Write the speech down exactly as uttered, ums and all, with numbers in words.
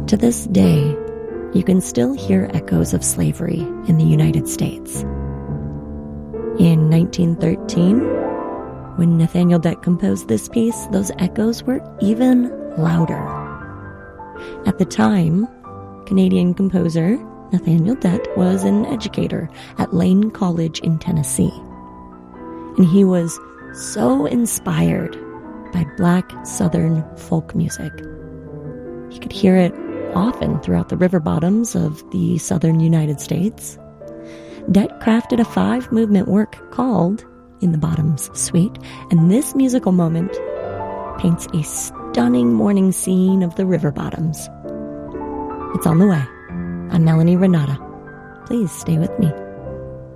To this day, you can still hear echoes of slavery in the United States. In nineteen thirteen, when Nathaniel Dett composed this piece, those echoes were even louder. At the time, Canadian composer Nathaniel Dett was an educator at Lane College in Tennessee. And he was so inspired by Black Southern folk music. You could hear it often throughout the river bottoms of the southern United States. Dett crafted a five-movement work called In the Bottoms Suite, and this musical moment paints a stunning morning scene of the river bottoms. It's on the way. I'm Melanie Renata. Please stay with me.